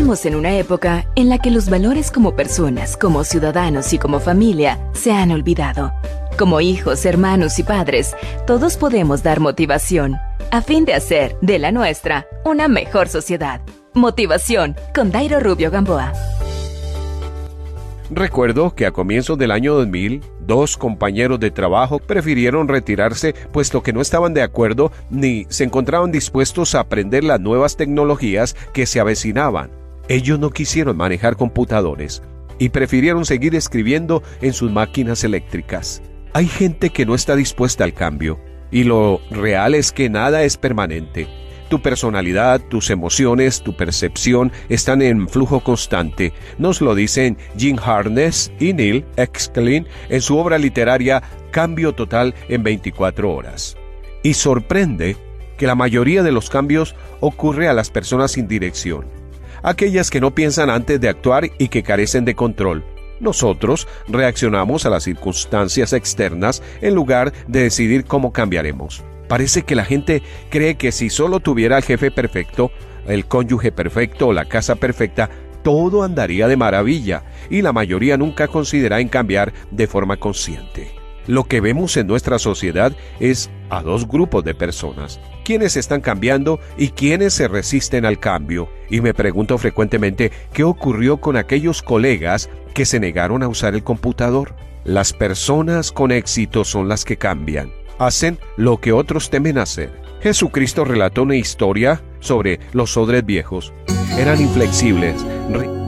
Vivimos en una época en la que los valores como personas, como ciudadanos y como familia se han olvidado. Como hijos, hermanos y padres, todos podemos dar motivación a fin de hacer de la nuestra una mejor sociedad. Motivación con Dairo Rubio Gamboa. Recuerdo que a comienzos del año 2000, 2 compañeros de trabajo prefirieron retirarse puesto que no estaban de acuerdo ni se encontraban dispuestos a aprender las nuevas tecnologías que se avecinaban. Ellos no quisieron manejar computadores y prefirieron seguir escribiendo en sus máquinas eléctricas. Hay gente que no está dispuesta al cambio y lo real es que nada es permanente. Tu personalidad, tus emociones, tu percepción están en flujo constante. Nos lo dicen Jim Harness y Neil Exkelin en su obra literaria Cambio Total en 24 horas. Y sorprende que la mayoría de los cambios ocurre a las personas sin dirección, aquellas que no piensan antes de actuar y que carecen de control. Nosotros reaccionamos a las circunstancias externas en lugar de decidir cómo cambiaremos. Parece que la gente cree que si solo tuviera el jefe perfecto, el cónyuge perfecto o la casa perfecta, todo andaría de maravilla, y la mayoría nunca considera en cambiar de forma consciente. Lo que vemos en nuestra sociedad es a 2 grupos de personas, quienes están cambiando y quienes se resisten al cambio. Y me pregunto frecuentemente qué ocurrió con aquellos colegas que se negaron a usar el computador. Las personas con éxito son las que cambian. Hacen lo que otros temen hacer. Jesucristo relató una historia sobre los odres viejos. Eran inflexibles,